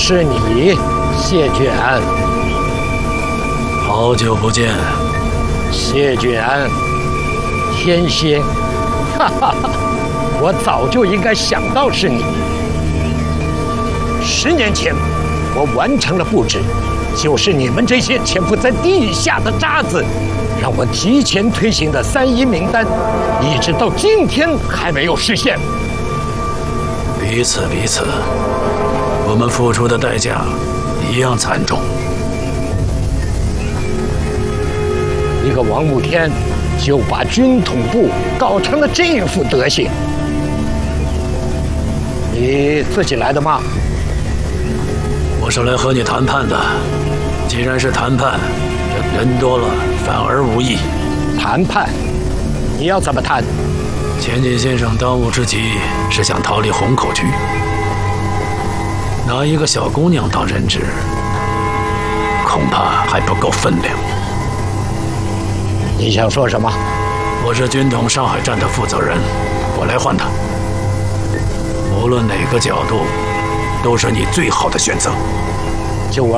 是你，谢卷。 好久不见， 谢卷，天蝎，哈哈哈！我早就应该想到是你。10年前，我完成了布置，就是你们这些潜伏在地下的渣子，让我提前推行的3·1名单，一直到今天还没有实现。 彼此，我们付出的代价一样惨重。 一个王慕天就把军统部搞成了这副德行，你自己来的吗？ 我是来和你谈判的。既然是谈判，人多了反而无益。 谈判？你要怎么谈？ 前进先生当务之急是想逃离虹口区，拿一个小姑娘当人质，恐怕还不够分量。 你想说什么？ 我是军统上海站的负责人，我来换他。无论哪个角度，都是你最好的选择。 九儿，